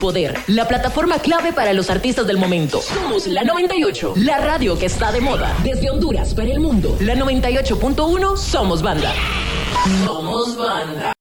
Poder, la plataforma clave para los artistas del momento. Somos la 98, la radio que está de moda. Desde Honduras para el mundo. La 98.1, somos banda. Somos banda.